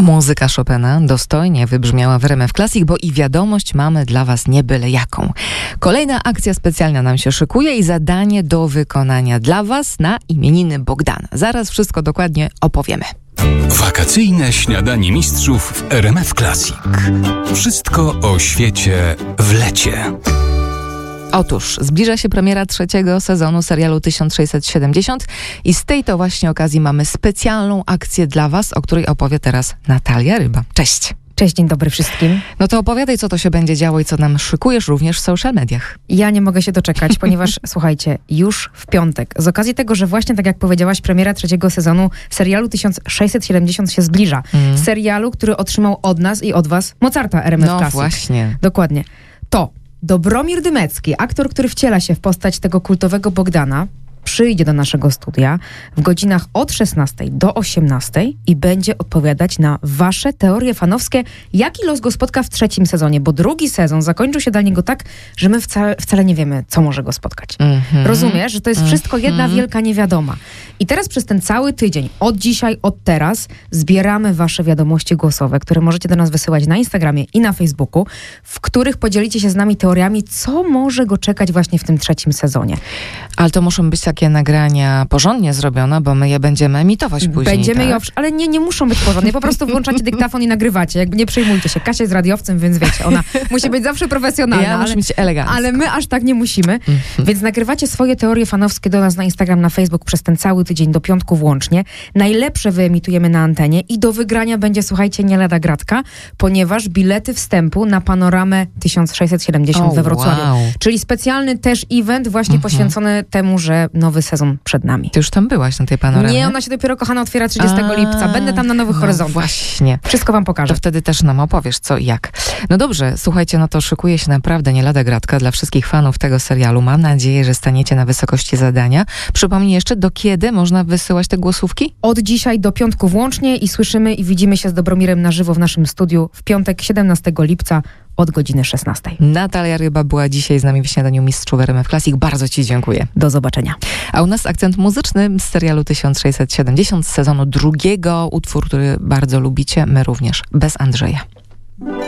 Muzyka Chopina dostojnie wybrzmiała w RMF Classic, bo i wiadomość mamy dla Was nie byle jaką. Kolejna akcja specjalna nam się szykuje i zadanie do wykonania dla Was na imieniny Bogdana. Zaraz wszystko dokładnie opowiemy. Wakacyjne śniadanie mistrzów w RMF Classic. Wszystko o świecie w lecie. Otóż zbliża się premiera 3. sezonu serialu 1670 i z tej to właśnie okazji mamy specjalną akcję dla Was, o której opowie teraz Natalia Ryba. Cześć! Cześć, dzień dobry wszystkim. No to opowiadaj, co to się będzie działo i co nam szykujesz również w social mediach. Ja nie mogę się doczekać, ponieważ słuchajcie, już w piątek, z okazji tego, że właśnie tak jak powiedziałaś, premiera 3. sezonu serialu 1670 się zbliża. Serialu, który otrzymał od nas i od Was Mozarta RMF Classic. No właśnie. Dokładnie. To Dobromir Dymecki, aktor, który wciela się w postać tego kultowego Bogdana, przyjdzie do naszego studia w godzinach od 16 do 18 i będzie odpowiadać na wasze teorie fanowskie, jaki los go spotka w 3. sezonie, bo 2. sezon zakończył się dla niego tak, że my wcale nie wiemy, co może go spotkać. Rozumiesz, że to jest wszystko jedna wielka niewiadoma. I teraz przez ten cały tydzień, od dzisiaj, od teraz, zbieramy wasze wiadomości głosowe, które możecie do nas wysyłać na Instagramie i na Facebooku, w których podzielicie się z nami teoriami, co może go czekać właśnie w tym 3. sezonie. Ale to muszą być takie nagrania porządnie zrobione, bo my je będziemy emitować później, Będziemy tak? je, ale nie muszą być porządne. Po prostu włączacie dyktafon i nagrywacie. Jakby nie przejmujcie się. Kasia jest radiowcem, więc wiecie, ona musi być zawsze profesjonalna. Muszę być elegancko. Ale my aż tak nie musimy. Więc nagrywacie swoje teorie fanowskie do nas na Instagram, na Facebook przez ten cały tydzień do piątku włącznie. Najlepsze wyemitujemy na antenie i do wygrania będzie, słuchajcie, nie lada gratka, ponieważ bilety wstępu na Panoramę 1670 we Wrocławiu. Wow. Czyli specjalny też event właśnie poświęcony temu, że nowy sezon przed nami. Ty już tam byłaś na tej panoramie? Nie, ona się dopiero, kochana, otwiera 30 lipca. Będę tam na Nowych Horyzontach. Właśnie. Wszystko wam pokażę. To wtedy też nam opowiesz, co i jak. No dobrze, słuchajcie, no to szykuje się naprawdę nie lada gratka dla wszystkich fanów tego serialu. Mam nadzieję, że staniecie na wysokości zadania. Przypomnij jeszcze, do kiedy można wysyłać te głosówki? Od dzisiaj do piątku włącznie i słyszymy i widzimy się z Dobromirem na żywo w naszym studiu w piątek 17 lipca od godziny 16. Natalia Ryba była dzisiaj z nami w śniadaniu mistrzów RMF Classic. Bardzo Ci dziękuję. Do zobaczenia. A u nas akcent muzyczny z serialu 1670 z sezonu 2. Utwór, który bardzo lubicie, my również, bez Andrzeja.